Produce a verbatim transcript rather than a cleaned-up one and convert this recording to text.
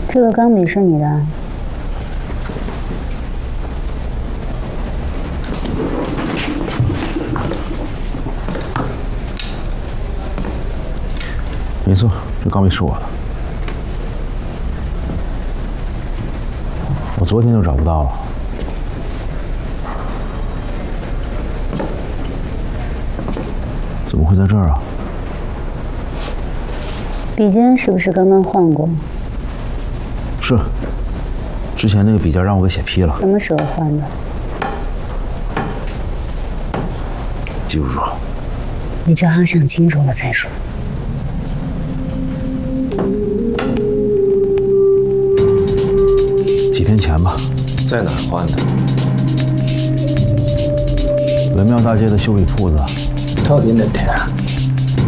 这个钢笔是你的？ 没错，这钢笔是我的。我昨天就找不到了。怎么会在这儿啊？ 笔尖是不是刚刚换过？ 是。之前那个笔尖让我给写劈了。 什么时候换的？ 记不住。 你最好想清楚了再说。 几天前吧。 在哪儿换的？ 文庙大街的修理铺子。 到底哪天？